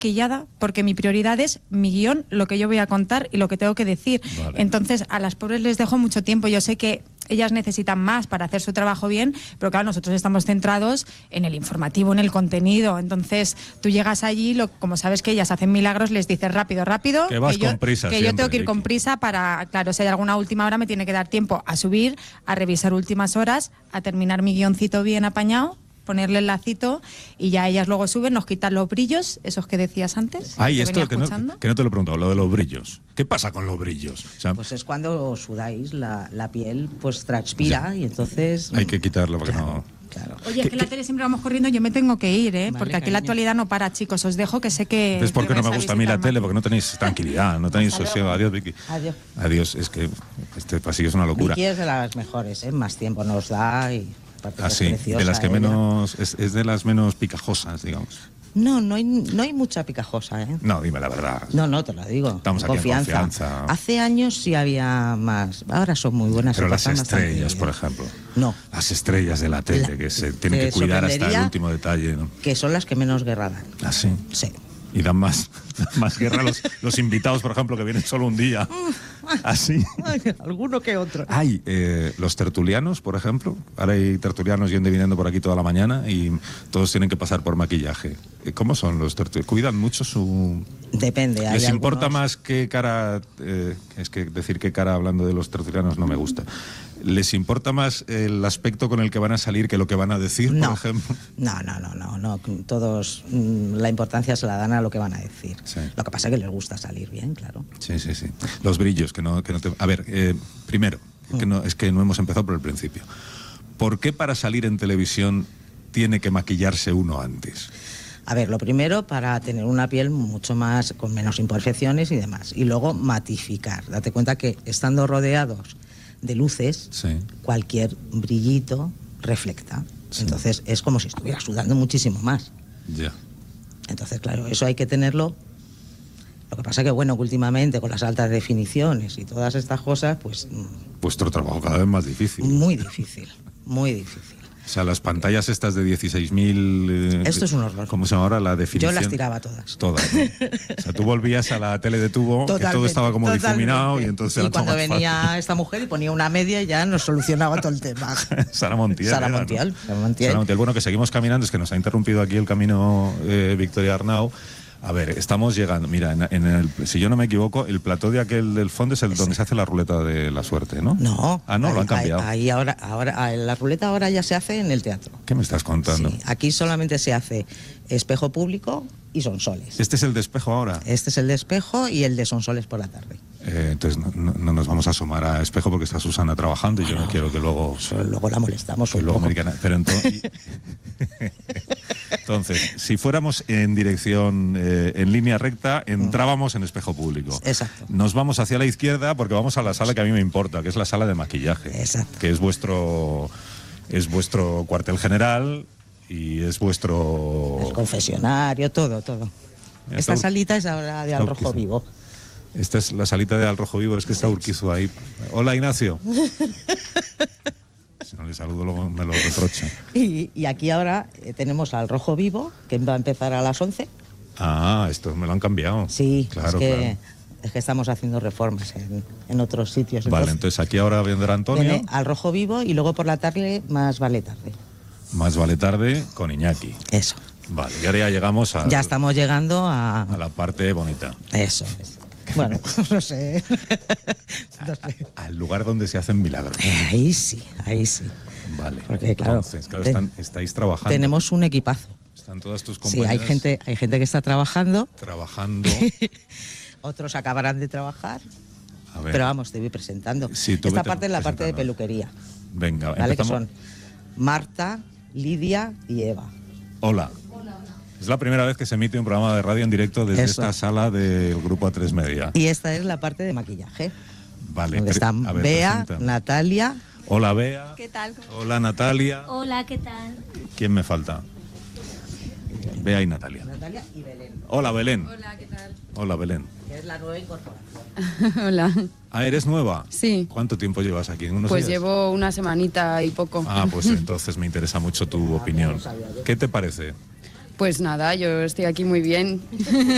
quillada porque mi prioridad es mi guión, lo que yo voy a contar y lo que tengo que decir. Vale. Entonces, a las pobres les dejo mucho tiempo. Yo sé que ellas necesitan más para hacer su trabajo bien, pero claro, nosotros estamos centrados en el informativo, en el contenido. Entonces, tú llegas allí, como sabes que ellas hacen milagros, les dices rápido, rápido. Que vas con prisa Que siempre, yo tengo que ir con Vicky. prisa para, claro, si hay alguna última hora me tiene que dar tiempo a subir, a revisar últimas horas, a terminar mi guioncito bien apañado, ponerle el lacito y ya ellas luego suben, nos quitan los brillos, esos que decías antes. Ay, venía esto que no te lo he preguntado, lo de los brillos. ¿Qué pasa con los brillos? O sea, Pues es cuando sudáis, la piel pues transpira y entonces... hay que quitarlo porque Claro, claro. Oye, es que en la tele siempre vamos corriendo, yo me tengo que ir, Vale, porque aquí cariño. la actualidad no para, chicos. Os dejo, que sé que... es porque que no me vais gusta a mí la visitar tele, más. porque no tenéis tranquilidad, no tenéis sosiego. Adiós, Vicky. Adiós. Adiós, es que este pasillo es una locura. Vicky es de las mejores, ¿eh? Más tiempo nos da y... aparte que es Así, preciosa, de las que ella. menos, es de las menos picajosas, digamos. No hay mucha picajosa, ¿eh? No, dime la verdad. No, te lo digo. Estamos aquí en confianza. Hace años sí había más. Ahora son muy buenas. Pero se las pasan bastante estrellas, bien. por ejemplo. No, Las estrellas de la tele, que se tienen te que cuidar hasta el sorprendería último detalle, ¿no? que son las que menos guerra dan. Así. Sí. Y dan más guerra los invitados, por ejemplo, que vienen solo un día. Así. Ay, alguno que otro. Hay los tertulianos, por ejemplo. Ahora hay tertulianos yendo y viniendo por aquí toda la mañana y todos tienen que pasar por maquillaje. ¿Cómo son los tertulianos? ¿Cuidan mucho su...? Depende. hay ¿Les importa algunos- más qué cara... es que decir qué cara hablando de los tertulianos no me gusta. ¿Les importa más el aspecto con el que van a salir que lo que van a decir, No. por ejemplo? No. Todos la importancia se la dan a lo que van a decir. Sí. Lo que pasa es que les gusta salir bien, claro. Sí. Los brillos, que no te... A ver, primero, es que no hemos empezado por el principio. ¿Por qué para salir en televisión tiene que maquillarse uno antes? A ver, lo primero, para tener una piel mucho más, con menos imperfecciones y demás. Y luego matificar. Date cuenta que estando rodeados de luces, Sí. cualquier brillito reflecta. Sí. Entonces es como si estuviera sudando muchísimo más. Ya. Entonces, claro, eso hay que tenerlo. Lo que pasa que, bueno, que últimamente con las altas definiciones y todas estas cosas, pues Vuestro trabajo cada vez más difícil. muy difícil, muy difícil. O sea, las pantallas estas de 16.000... Esto es un horror. ¿Cómo se llama ahora? La definición. Yo las tiraba todas. Todas, ¿no? O sea, tú volvías a la tele de tubo, que todo Totalmente, estaba como difuminado totalmente. y entonces Y era todo cuando más venía esta mujer y ponía una media, ya nos solucionaba todo el tema. fácil. Sara Montiel. Sara era, ¿no? Montiel, Sara Montiel. Sara Montiel. Bueno, que seguimos caminando, es que nos ha interrumpido aquí el camino Victoria Arnau. A ver, estamos llegando. Mira, si yo no me equivoco, el plató de aquel del fondo es el donde se hace la ruleta de la suerte, ¿no? No. Ah, no, lo han cambiado. Ahí ahora, la ruleta ahora ya se hace en el teatro. ¿Qué me estás contando? Sí, aquí solamente se hace espejo público y sonsoles. ¿Este es el de espejo ahora? Este es el de espejo y el de sonsoles por la tarde. Entonces no nos vamos a asomar a espejo porque está Susana trabajando y yo no quiero que luego... Luego la molestamos Que un luego poco. americana. Pero entonces, si fuéramos en dirección, en línea recta, entrábamos en espejo público. Exacto. Nos vamos hacia la izquierda porque vamos a la sala que a mí me importa, que es la sala de maquillaje. Exacto. Que es vuestro cuartel general y es vuestro... El confesionario, todo. Ya Esta está. salita es ahora de Al Rojo Urquizu. Vivo. Esta es la salita de Al Rojo Vivo, es que está Urquizu ahí. Hola, Ignacio. Si no le saludo, luego me lo reprocha. Y aquí ahora tenemos Al Rojo Vivo, que va a empezar a las 11. Ah, esto me lo han cambiado. Sí, claro, es que estamos haciendo reformas en otros sitios. Vale, entonces aquí ahora vendrá Antonio. viene Al Rojo Vivo y luego por la tarde Más vale tarde. Más vale tarde con Iñaki. Eso. Vale, y ahora ya llegamos Ya estamos llegando a la parte bonita. Eso es. Bueno, no sé. Al lugar donde se hacen milagros. Ahí sí. Vale. Porque, claro, Entonces, estáis trabajando. Tenemos un equipazo. Están todas tus Sí, compañeras hay gente que está trabajando. trabajando. Otros acabarán de trabajar. A ver, Pero vamos, te voy presentando. Sí, tú Esta vete parte es la parte de presentándonos. peluquería. venga, ¿Vale? Que empezamos. son Marta, Lidia y Eva. Hola. Es la primera vez que se emite un programa de radio en directo desde Eso. esta sala del grupo A3 Media. Y esta es la parte de maquillaje. Vale. Donde están a ver, Bea, presenta. Natalia. Hola, Bea. ¿Qué tal? Hola, Natalia. Hola, ¿qué tal? ¿Quién me falta? Bea y Natalia. Natalia y Belén, Hola, Belén. Hola, ¿qué tal? Hola, Belén. que es la nueva incorporación. Hola. Ah, ¿eres nueva? Sí. ¿Cuánto tiempo llevas aquí? ¿Unos Pues días? llevo una semanita y poco. Ah, pues entonces me interesa mucho tu opinión. ¿Qué te parece? Pues nada, yo estoy aquí muy bien.